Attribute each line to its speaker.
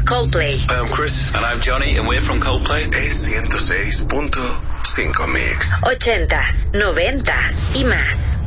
Speaker 1: Coldplay.
Speaker 2: I'm Chris.
Speaker 3: And I'm Johnny, and we're from Coldplay.
Speaker 2: Es 106.5 Mix.
Speaker 1: 80s, 90s y más.